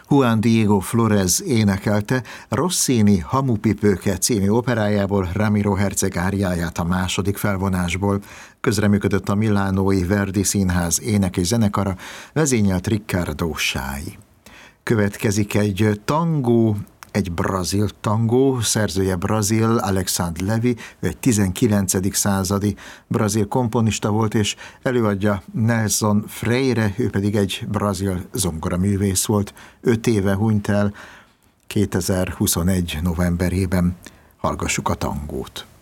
Juan Diego Flórez énekelte Rossini Hamupipőke című operájából Ramiro herceg áriáját a második felvonásból. Közreműködött a milánói Verdi Színház ének és zenekara, vezényelt Riccardo Sái. Következik egy tangó, egy brazil tangó, szerzője brazil, Alexandre Levi, ő egy 19. századi brazil komponista volt, és előadja Nelson Freire, ő pedig egy brazil zongoraművész volt. 5 éve hunyt el, 2021. novemberében. Hallgassuk a tangót.